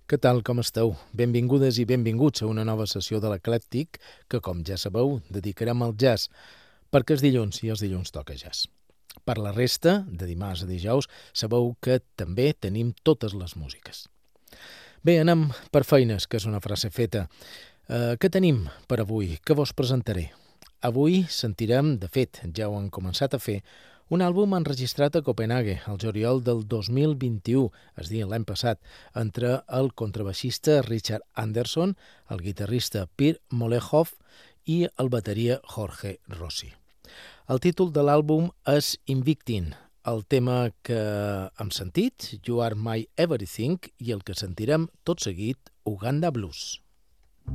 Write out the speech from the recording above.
Què tal, com esteu? Benvingudes i benvinguts a una nova sessió de l'Eclèctic que, com ja sabeu, dedicarem al jazz, perquè és dilluns i els dilluns toca jazz. Per la resta, de dimarts a dijous, sabeu que també tenim totes les músiques. Bé, anem per feines, que és una frase feta. Què tenim per avui? Què vos presentaré? Avui sentirem, de fet, ja ho han començat a fer, un àlbum enregistrat a Copenhague el juliol del 2021, és a dir, l'any passat, entre el contrabaixista Richard Anderson, el guitarrista Pierre Molehov i el bateria Jorge Rossi. El títol de l'àlbum és Invictin, el tema que hem sentit, You Are My Everything, i el que sentirem tot seguit, Uganda Blues.